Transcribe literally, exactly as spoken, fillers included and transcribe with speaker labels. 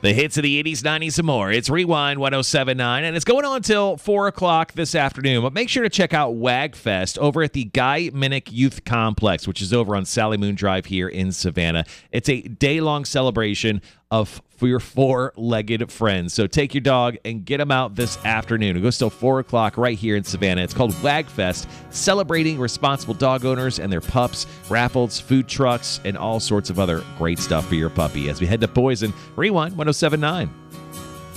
Speaker 1: The hits of the eighties, nineties, and more. It's Rewind one oh seven point nine, and it's going on until four o'clock this afternoon. But make sure to check out WagFest over at the Guy Minnick Youth Complex, which is over on Sally Moon Drive here in Savannah. It's a day-long celebration of for your four-legged friends. So take your dog and get them out this afternoon. It goes till four o'clock right here in Savannah. It's called WagFest, celebrating responsible dog owners and their pups, raffles, food trucks, and all sorts of other great stuff for your puppy. As we head to Poison, Rewind one oh seven point nine.